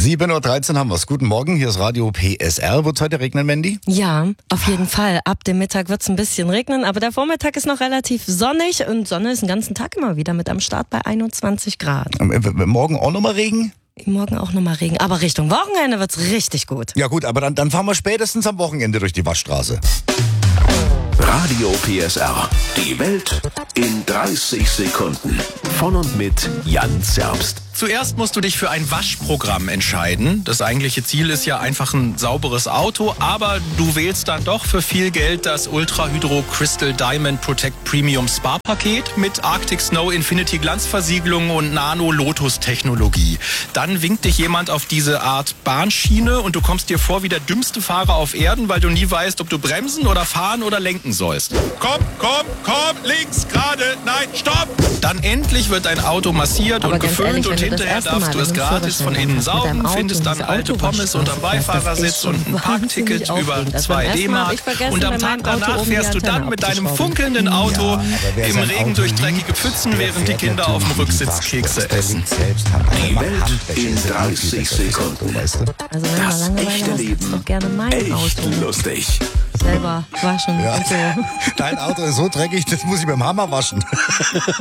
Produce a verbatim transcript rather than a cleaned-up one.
sieben Uhr dreizehn haben wir's. Guten Morgen, hier ist Radio P S R. Wird's heute regnen, Mandy? Ja, auf jeden Fall. Ab dem Mittag wird's ein bisschen regnen, aber der Vormittag ist noch relativ sonnig und Sonne ist den ganzen Tag immer wieder mit am Start bei einundzwanzig Grad. Morgen auch nochmal Regen? Morgen auch nochmal Regen, aber Richtung Wochenende wird's richtig gut. Ja gut, aber dann, dann fahren wir spätestens am Wochenende durch die Waschstraße. Radio P S R. Die Welt in dreißig Sekunden. Von und mit Jan Zerbst. Zuerst musst du dich für ein Waschprogramm entscheiden. Das eigentliche Ziel ist ja einfach ein sauberes Auto, aber du wählst dann doch für viel Geld das Ultra Hydro Crystal Diamond Protect Premium Spa Paket mit Arctic Snow Infinity Glanzversiegelung und Nano Lotus Technologie. Dann winkt dich jemand auf diese Art Bahnschiene und du kommst dir vor wie der dümmste Fahrer auf Erden, weil du nie weißt, ob du bremsen oder fahren oder lenken sollst. Komm, komm, komm, links, gerade, nein, stopp! Dann endlich wird dein Auto massiert Aber und ganz geföhnt ehrlich, und wenn du das hinterher erste darfst Mal du es einen gratis von Führerschein innen hast mit deinem saugen, Auto findest in dann diese alte Pommes unterm Autowaschstraße, Beifahrersitz das und ist einen schon Parkticket wahnsinnig über aufregend. Also zwei beim ersten Mal hab D-Mark ich vergessen, und am bei Tag meinem Auto danach oben die fährst du Antenne dann mit deinem abzuschrauben. funkelnden Auto Ja, aber wer im sein Regen Auto durch liebt, dreckige Pfützen, der während die fährt Kinder auf dem natürlich in die Rücksitz Waschstraße. Kekse Der essen. liegt selbst Hand an. Die Welt Handwäsche in ist ja viel dreißig besser fürs Auto, Sekunden. weißt du? Also wenn du mal Das Langeweile echte hast, Leben doch gerne mein echt Auto. lustig. Selber waschen Ja. und so. Dein Auto ist so dreckig, das muss ich mit dem Hammer waschen.